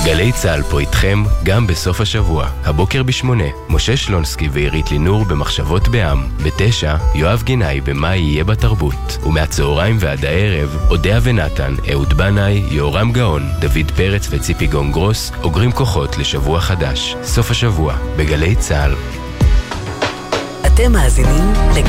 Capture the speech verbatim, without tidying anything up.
גלי צהל פה איתכם גם בסוף השבוע. הבוקר בשמונה, משה שלונסקי ועירית לינור במחשבות בעם. בתשע, יואב גינאי במה יהיה בתרבות. ומהצהריים ועד הערב, אודיה ונתן, אהוד בנאי, יורם גאון, דוד פרץ וציפי גונגרוס, אוגרים כוחות לשבוע חדש. סוף השבוע, בגלי צהל. אתם מאזינים לגלי